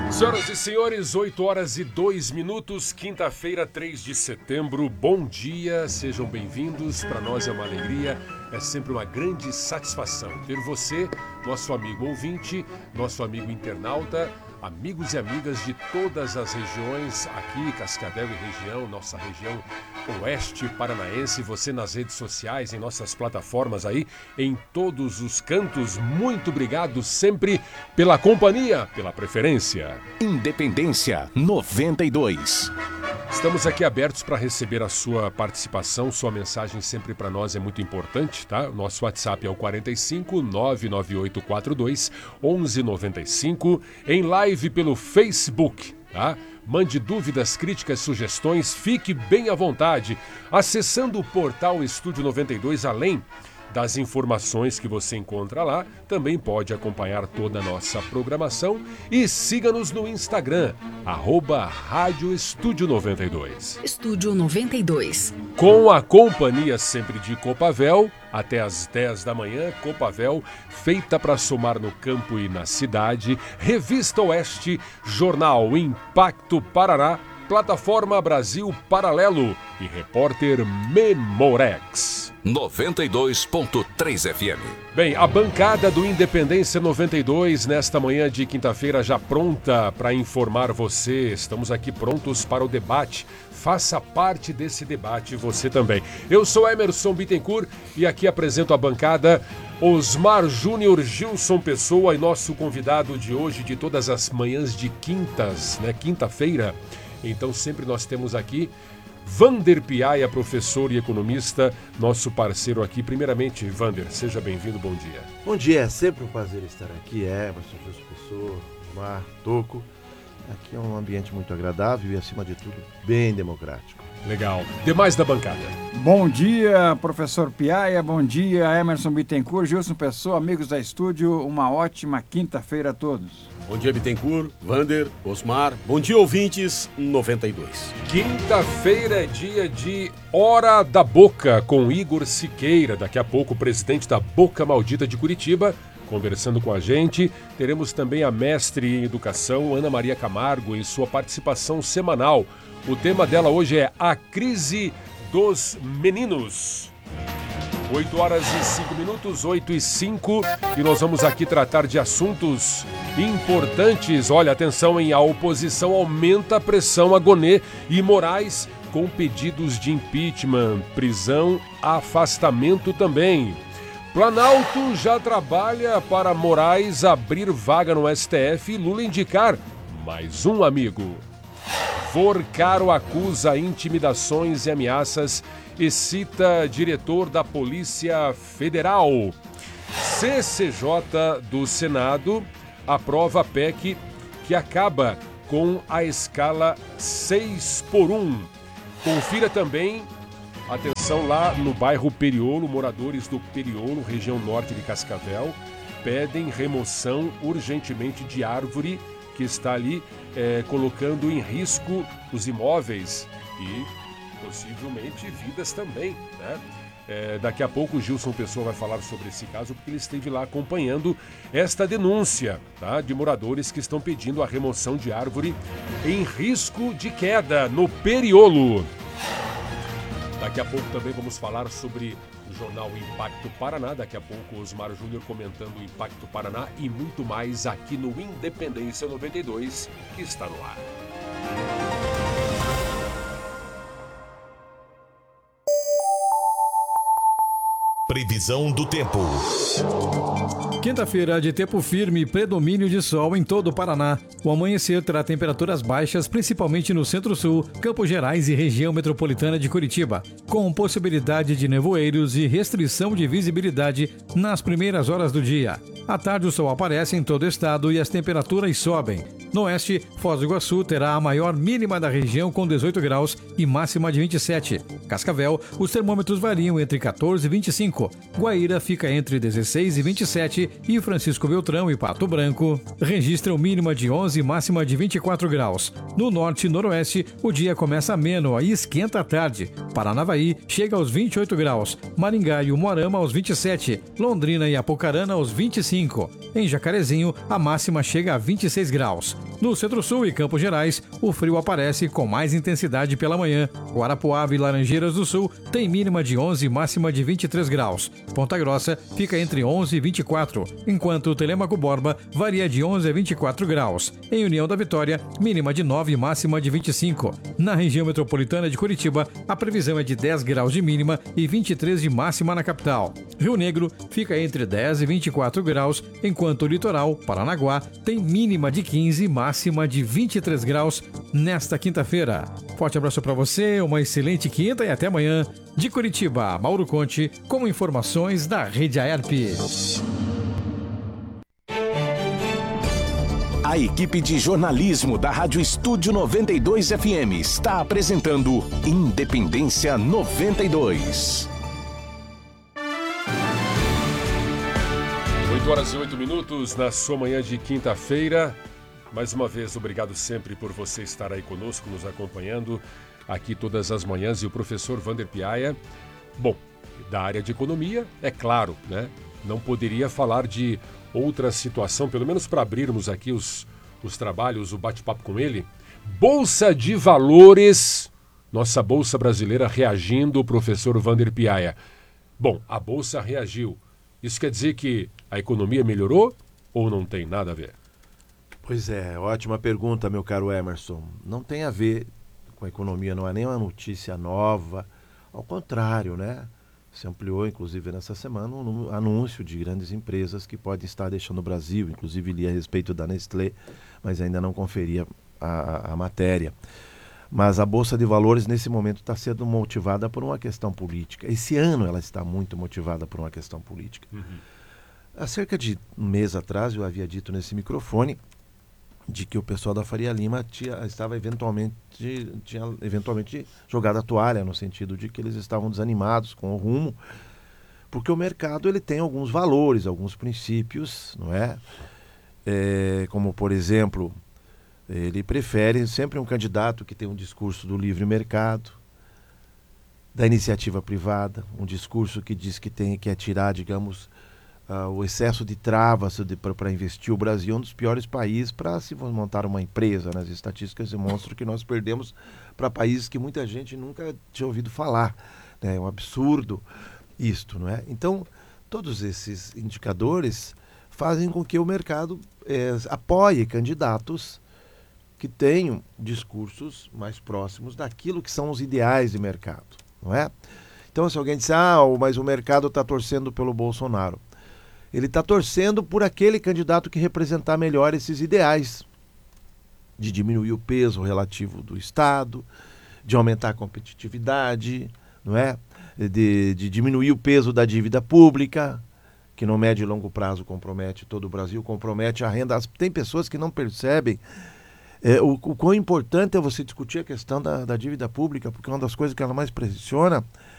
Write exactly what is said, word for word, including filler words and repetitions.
Senhoras e senhores, oito horas e dois minutos, quinta-feira, três de setembro. Bom dia, sejam bem-vindos. Para nós é uma alegria, é sempre uma grande satisfação ter você, nosso amigo ouvinte, nosso amigo internauta, amigos e amigas de todas as regiões, aqui, Cascavel e região, nossa região oeste paranaense, você nas redes sociais, em nossas plataformas aí, em todos os cantos. Muito obrigado sempre pela companhia, pela preferência. Independência noventa e dois. Estamos aqui abertos para receber a sua participação, sua mensagem sempre para nós é muito importante, tá? O nosso WhatsApp é o quarenta e cinco, nove nove oito quatro dois, onze noventa e cinco, em live pelo Facebook, tá? Mande dúvidas, críticas, sugestões, fique bem à vontade. Acessando o portal Estúdio noventa e dois, além das informações que você encontra lá, também pode acompanhar toda a nossa programação e siga-nos no Instagram, arroba Rádio Estúdio noventa e dois. Estúdio noventa e dois. Com a companhia sempre de Copavel, até às dez da manhã, Copavel, feita para somar no campo e na cidade, Revista Oeste, Jornal Impacto Paraná, Plataforma Brasil Paralelo e repórter Memorex. noventa e dois ponto três F M. Bem, a bancada do Independência noventa e dois, nesta manhã de quinta-feira, já pronta para informar você. Estamos aqui prontos para o debate. Faça parte desse debate, você também. Eu sou Emerson Bittencourt e aqui apresento a bancada Osmar Júnior, Gilson Pessoa e nosso convidado de hoje, de todas as manhãs de quintas, né? Quinta-feira. Então sempre nós temos aqui Vander Piaia, professor e economista, nosso parceiro aqui. Primeiramente, Vander, seja bem-vindo, bom dia. Bom dia, é sempre um prazer estar aqui, Emerson, Gilson Pessoa, Mar, Toco. Aqui é um ambiente muito agradável e, acima de tudo, bem democrático. Legal. Demais da bancada. Bom dia, professor Piaia, bom dia, Emerson Bittencourt, Gilson Pessoa, amigos da estúdio, uma ótima quinta-feira a todos. Bom dia, Bittencourt, Vander, Osmar, bom dia, ouvintes noventa e dois. Quinta-feira é dia de Hora da Boca com Igor Siqueira, daqui a pouco o presidente da Boca Maldita de Curitiba, conversando com a gente. Teremos também a mestre em educação, Ana Maria Camargo, em sua participação semanal. O tema dela hoje é a crise dos meninos. oito horas e cinco minutos, oito e cinco, e nós vamos aqui tratar de assuntos importantes. Olha, atenção, hein? A oposição aumenta a pressão a Gonet e Moraes com pedidos de impeachment, prisão, afastamento também. Planalto já trabalha para Moraes abrir vaga no S T F e Lula indicar mais um amigo. Vorcaro acusa intimidações e ameaças e cita diretor da Polícia Federal. C C J do Senado aprova a P E C que acaba com a escala seis por um. Confira também, atenção, lá no bairro Periolo, moradores do Periolo, região norte de Cascavel, pedem remoção urgentemente de árvore que está ali é, colocando em risco os imóveis e possivelmente vidas também, né? É, daqui a pouco o Gilson Pessoa vai falar sobre esse caso, porque ele esteve lá acompanhando esta denúncia, tá, de moradores que estão pedindo a remoção de árvore em risco de queda no Periolo. Daqui a pouco também vamos falar sobre o jornal Impacto Paraná. Daqui a pouco o Osmar Júnior comentando o Impacto Paraná e muito mais aqui no Independência noventa e dois, que está no ar. Previsão do tempo. Quinta-feira de tempo firme e predomínio de sol em todo o Paraná. O amanhecer terá temperaturas baixas, principalmente no Centro-Sul, Campos Gerais e região metropolitana de Curitiba, com possibilidade de nevoeiros e restrição de visibilidade nas primeiras horas do dia. À tarde o sol aparece em todo o estado e as temperaturas sobem. No oeste, Foz do Iguaçu terá a maior mínima da região com dezoito graus e máxima de vinte e sete. Cascavel, os termômetros variam entre quatorze e vinte e cinco. Guaíra fica entre dezesseis e vinte e sete e Francisco Beltrão e Pato Branco registram mínima de onze e máxima de vinte e quatro graus. No norte e noroeste, o dia começa ameno e esquenta à tarde. Paranavaí chega aos vinte e oito graus. Maringá e Umuarama aos vinte e sete. Londrina e Apucarana aos vinte e cinco. Em Jacarezinho, a máxima chega a vinte e seis graus. No Centro-Sul e Campos Gerais, o frio aparece com mais intensidade pela manhã. Guarapuava e Laranjeiras do Sul tem mínima de onze e máxima de vinte e três graus. Ponta Grossa fica entre onze e vinte e quatro, enquanto Telêmaco Borba varia de onze a vinte e quatro graus. Em União da Vitória, mínima de nove e máxima de vinte e cinco. Na região metropolitana de Curitiba, a previsão é de dez graus de mínima e vinte e três de máxima na capital. Rio Negro fica entre dez e vinte e quatro graus, enquanto o litoral, Paranaguá, tem mínima de quinze e máxima de vinte e três graus nesta quinta-feira. Forte abraço para você, uma excelente quinta e até amanhã. De Curitiba, Mauro Conte, com informações da Rede Aerp. A equipe de jornalismo da Rádio Estúdio noventa e dois F M está apresentando Independência noventa e dois. oito horas e oito minutos na sua manhã de quinta-feira. Mais uma vez, obrigado sempre por você estar aí conosco, nos acompanhando aqui todas as manhãs. E o professor Vander Piaia, bom, da área de economia, é claro, né? Não poderia falar de outra situação, pelo menos para abrirmos aqui os, os trabalhos, o bate-papo com ele. Bolsa de Valores, nossa Bolsa Brasileira reagindo, o professor Vander Piaia. Bom, a Bolsa reagiu. Isso quer dizer que a economia melhorou ou não tem nada a ver? Pois é, ótima pergunta, meu caro Emerson. Não tem a ver com a economia, não é nem uma notícia nova. Ao contrário, né? Se ampliou, inclusive, nessa semana, um anúncio de grandes empresas que podem estar deixando o Brasil. Inclusive, li a respeito da Nestlé, mas ainda não conferi a, a, a matéria. Mas a Bolsa de Valores, nesse momento, está sendo motivada por uma questão política. Esse ano ela está muito motivada por uma questão política. Uhum. Há cerca de um mês atrás, eu havia dito nesse microfone de que o pessoal da Faria Lima tinha, estava eventualmente, tinha eventualmente jogado a toalha, no sentido de que eles estavam desanimados com o rumo, porque o mercado ele tem alguns valores, alguns princípios, não é? É, como, por exemplo, ele prefere sempre um candidato que tem um discurso do livre mercado, da iniciativa privada, um discurso que diz que tem que tirar, digamos, Uh, o excesso de travas para investir. O Brasil é um dos piores países para se montar uma empresa. Né? As estatísticas demonstram que nós perdemos para países que muita gente nunca tinha ouvido falar. Né? É um absurdo isto, não é? Então, todos esses indicadores fazem com que o mercado eh, apoie candidatos que tenham discursos mais próximos daquilo que são os ideais de mercado, não é? Então, se alguém disser, ah, mas o mercado está torcendo pelo Bolsonaro, ele está torcendo por aquele candidato que representar melhor esses ideais, de diminuir o peso relativo do Estado, de aumentar a competitividade, não é? de, de diminuir o peso da dívida pública, que no médio e longo prazo compromete todo o Brasil, compromete a renda. Tem pessoas que não percebem é, o, o quão importante é você discutir a questão da, da dívida pública, porque uma das coisas que ela mais pressiona